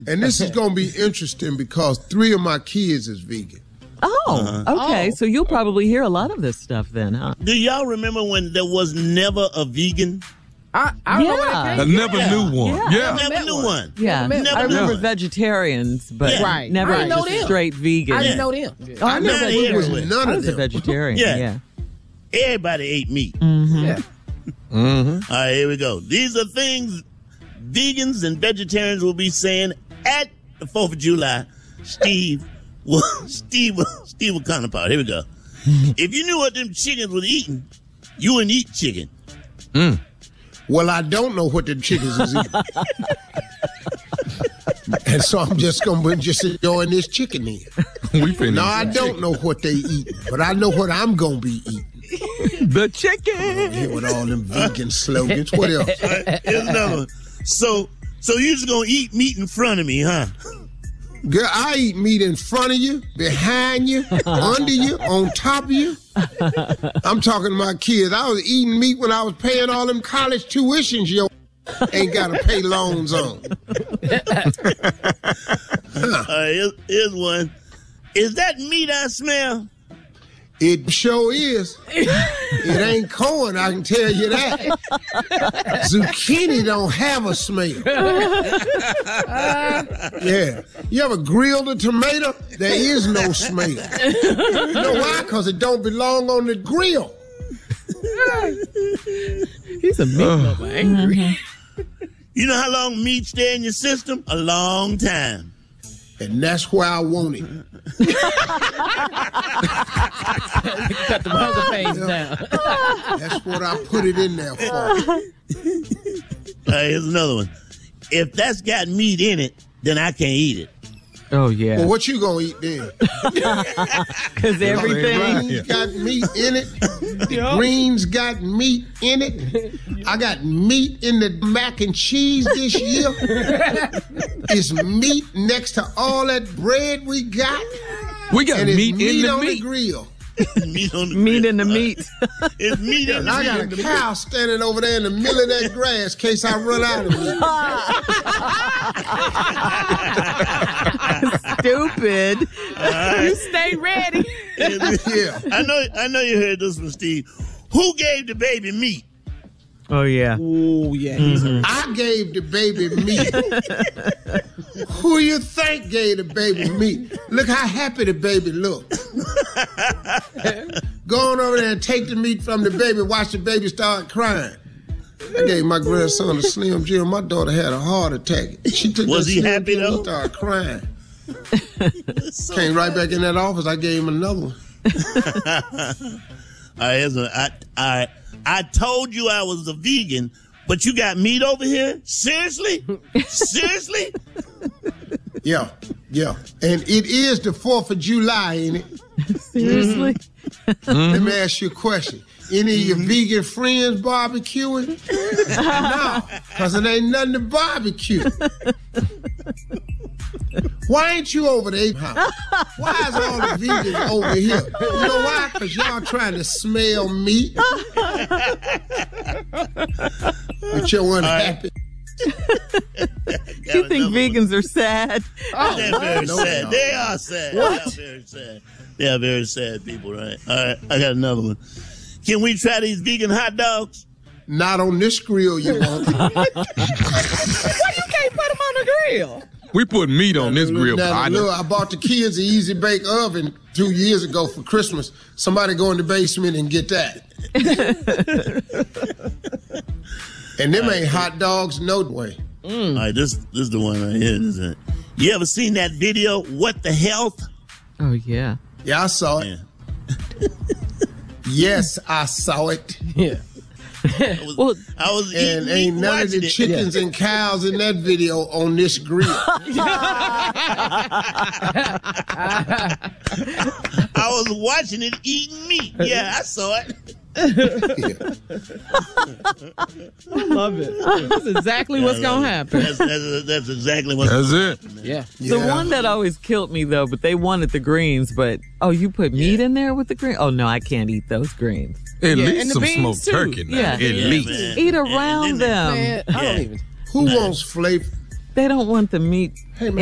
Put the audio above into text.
And this is going to be interesting because 3 of my kids is vegan. Oh, okay. So you'll probably hear a lot of this stuff then, huh? Do y'all remember when there was never a vegan? I never knew one. I never knew one. Yeah, I remember vegetarians, but never just a straight vegan. I didn't know them. Oh, I know that It was none I of was a them. vegetarian. Yeah. Everybody ate meat. Yeah. All right, here we go. These are things vegans and vegetarians will be saying at the 4th of July. Steve will kind of part. Here we go. If you knew what them chickens was eating, you wouldn't eat chicken. Well, I don't know what the chickens is eating. And so I'm just going to just enjoy this chicken then. No, I don't know what they eat, but I know what I'm going to be eating. The chicken. Here with all them vegan slogans. What else? All right, here's another one. So you just going to eat meat in front of me, huh? Girl, I eat meat in front of you, behind you, under you, on top of you. I'm talking to my kids. I was eating meat when I was paying all them college tuitions you ain't got to pay loans on. All right, here's one. Is that meat I smell? It sure is. It ain't corn, I can tell you that. Zucchini don't have a smell. Yeah. You ever grilled a tomato? There is no smell. You know why? Because it don't belong on the grill. He's a meat lover, angry. You know how long meat stay in your system? A long time. And that's where I want it. Cut the burger page down. That's what I put it in there for. All right, here's another one. If that's got meat in it, then I can't eat it. Oh, yeah. Well, what you gonna eat then? Because everything. Greens got meat in it. The greens got meat in it. I got meat in the mac and cheese this year. It's meat next to all that bread we got. We got And it's meat in the on meat. the grill. Meat on the Meat in the meat. It's meat in And the I got a cow standing over there in the middle of that grass in case I run out of meat. Stupid. You stay ready. Yeah. I know you heard this one, Steve. Who gave the baby meat? Oh, yeah. Oh, yeah. I gave the baby meat. Who you think gave the baby meat? Look how happy the baby looked. Go on over there and take the meat from the baby. Watch the baby start crying. I gave my grandson a Slim Jim. My daughter had a heart attack. She took Was that he Slim happy, Jim and though? started crying. Came right back in that office. I gave him another one. All right, here's one. I told you I was a vegan, but you got meat over here? Seriously? Seriously? Yeah. And it is the 4th of July, ain't it? Seriously? Let me ask you a question. Any of your vegan friends barbecuing? No, because it ain't nothing to barbecue. Why ain't you over there? Why is all the vegans over here? You know why? Because y'all trying to smell meat. But you're unhappy. Do you think vegans are sad? They're very no, sad. no. They are sad. What? They are very sad. They are very sad people, right? All right, I got another one. Can we try these vegan hot dogs? Not on this grill, you won't. Why you can't put them on the grill? We put meat on this grill, Now, partner. look, I bought the kids an Easy Bake Oven 2 years ago for Christmas. Somebody go in the basement and get that. And them ain't hot dogs, no way. All right, this is the one right here. This is it. You ever seen that video, What the Health? Oh, yeah. Yeah, I saw it. Yeah. Yes, I saw it. Yeah. I was And eating ain't meat none of the watching it. chickens and cows in that video on this grill. I was watching it eating meat. Yeah, I saw it. I love it. That's exactly what's going to happen. That's exactly what. That's it. Yeah. The one that always killed me, though, but they wanted the greens, but, you put meat in there with the greens? Oh, no, I can't eat those greens. At Yeah, least and the some beans, smoked too. turkey now. Yeah. At Yeah, least. man. Eat around them. Man, I don't even. Who wants flavor? They don't want the meat